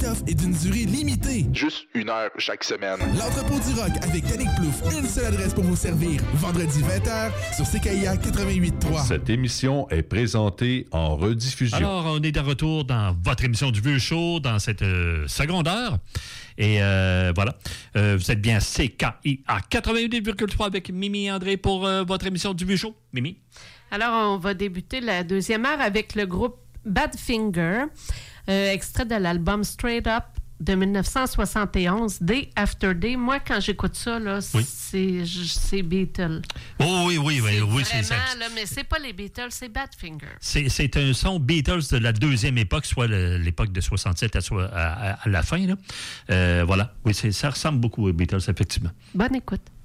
offre est d'une durée limitée. Juste 1 heure chaque semaine. L'entrepôt du rock avec Yannick Plouffe. Une seule adresse pour vous servir. Vendredi 20h sur CKIA 88.3. Cette émission est présentée en rediffusion. Alors, on est de retour dans votre émission du Vieux Show, dans cette seconde heure. Et voilà, vous êtes bien CKIA 88,3 avec Mimi et André pour votre émission du Vieux Show. Mimi? Alors, on va débuter la deuxième heure avec le groupe Badfinger, extrait de l'album Straight Up de 1971, Day After Day. Moi, quand j'écoute ça, là, c'est Beatles. Oh, oui, c'est ça. Là, mais c'est pas les Beatles, c'est Badfinger. C'est un son Beatles de la deuxième époque, soit l'époque de 67 à la fin. Là. Voilà, oui, ça ressemble beaucoup aux Beatles, effectivement. Bonne écoute.